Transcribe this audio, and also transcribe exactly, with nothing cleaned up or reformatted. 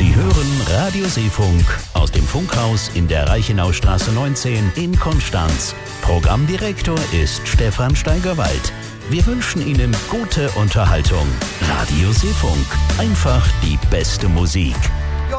Sie hören Radio Seefunk aus dem Funkhaus in der Reichenaustraße neunzehn in Konstanz. Programmdirektor ist Stefan Steigerwald. Wir wünschen Ihnen gute Unterhaltung. Radio Seefunk, einfach die beste Musik.